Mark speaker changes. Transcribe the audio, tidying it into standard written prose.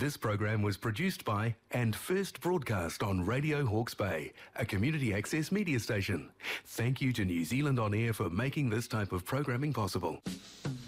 Speaker 1: This program was produced by and first broadcast on Radio Hawke's Bay, a community access media station. Thank you to New Zealand On Air for making this type of programming possible.